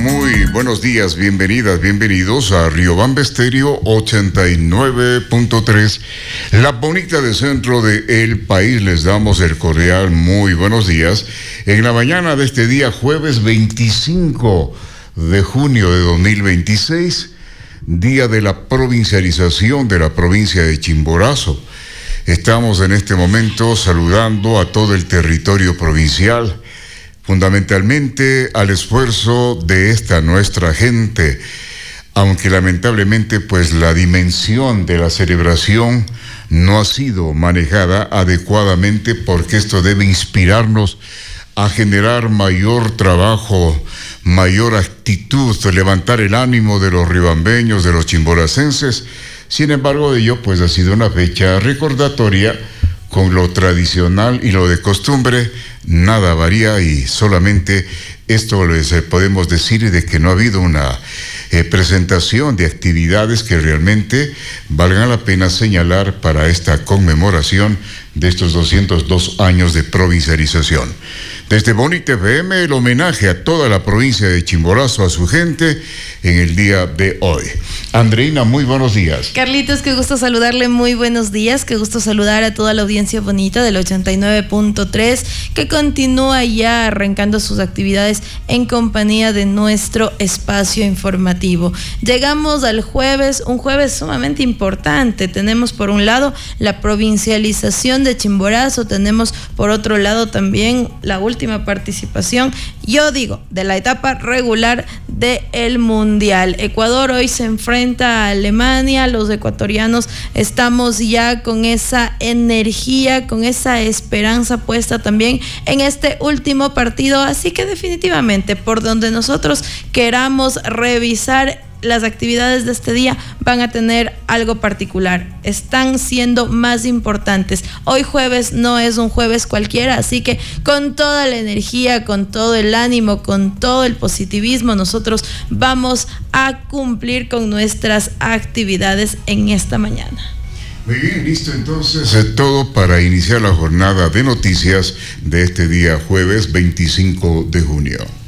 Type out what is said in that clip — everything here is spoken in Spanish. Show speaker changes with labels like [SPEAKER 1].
[SPEAKER 1] Muy buenos días, bienvenidas, bienvenidos a Riobamba Estéreo 89.3, la bonita del centro del país. Les damos el cordial muy buenos días en la mañana de este día, jueves 25 de junio de 2026, día de la provincialización de la provincia de Chimborazo. Estamos en este momento saludando a todo el territorio provincial, fundamentalmente al esfuerzo de esta nuestra gente, aunque lamentablemente pues la dimensión de la celebración no ha sido manejada adecuadamente, porque esto debe inspirarnos a generar mayor trabajo, mayor actitud, levantar el ánimo de los riobambeños, de los chimboracenses. Sin embargo, de ello pues ha sido una fecha recordatoria. Con lo tradicional y lo de costumbre, nada varía, y solamente esto les podemos decir de que no ha habido una presentación de actividades que realmente valgan la pena señalar para esta conmemoración de estos 202 años de provincialización. Desde Bonita FM, el homenaje a toda la provincia de Chimborazo, a su gente, en el día de hoy. Andreina, muy buenos días.
[SPEAKER 2] Carlitos, qué gusto saludarle, muy buenos días, qué gusto saludar a toda la audiencia bonita del 89.3, que continúa ya arrancando sus actividades en compañía de nuestro espacio informativo. Llegamos al jueves, un jueves sumamente importante. Tenemos por un lado la provincialización de Chimborazo, tenemos por otro lado también la última participación, yo digo, de la etapa regular del Mundial. Ecuador hoy se enfrenta a Alemania. Los ecuatorianos estamos ya con esa energía, con esa esperanza puesta también en este último partido, así que definitivamente por donde nosotros queramos revisar, las actividades de este día van a tener algo particular, están siendo más importantes. Hoy jueves no es un jueves cualquiera, así que con toda la energía, con todo el ánimo, con todo el positivismo, nosotros vamos a cumplir con nuestras actividades en esta mañana.
[SPEAKER 1] Muy bien, listo entonces todo para iniciar la jornada de noticias de este día jueves 25 de junio.